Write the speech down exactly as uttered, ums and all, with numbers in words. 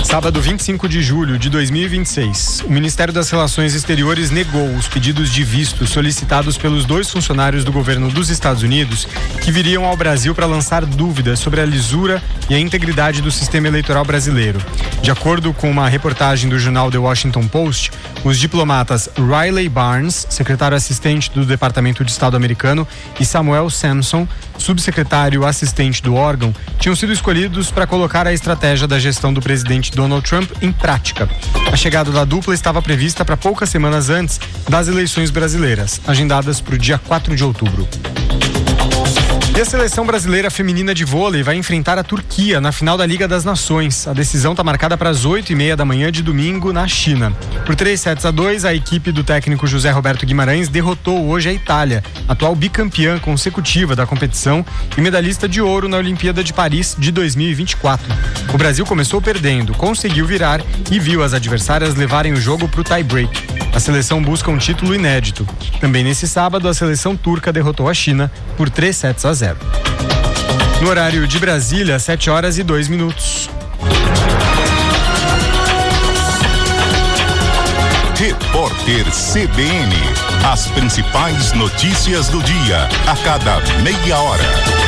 Sábado, vinte e cinco de julho de dois mil e vinte e seis, o Ministério das Relações Exteriores negou os pedidos de visto solicitados pelos dois funcionários do governo dos Estados Unidos que viriam ao Brasil para lançar dúvidas sobre a lisura e a integridade do sistema eleitoral brasileiro. De acordo com uma reportagem do jornal The Washington Post, os diplomatas Riley Barnes, secretário assistente do Departamento de Estado americano, e Samuel Sampson, subsecretário assistente do órgão, tinham sido escolhidos para colocar a estratégia da gestão do presidente Donald Trump em prática. A chegada da dupla estava prevista para poucas semanas antes das eleições brasileiras, agendadas para o dia quatro de outubro. E a seleção brasileira feminina de vôlei vai enfrentar a Turquia na final da Liga das Nações. A decisão está marcada para as oito e meia da manhã de domingo na China. Por três sets a dois, a equipe do técnico José Roberto Guimarães derrotou hoje a Itália, atual bicampeã consecutiva da competição e medalhista de ouro na Olimpíada de Paris de dois mil e vinte e quatro. O Brasil começou perdendo, conseguiu virar e viu as adversárias levarem o jogo para o tie-break. A seleção busca um título inédito. Também nesse sábado, a seleção turca derrotou a China por três sets a zero. No horário de Brasília, sete horas e dois minutos. Repórter C B N. As principais notícias do dia, a cada meia hora.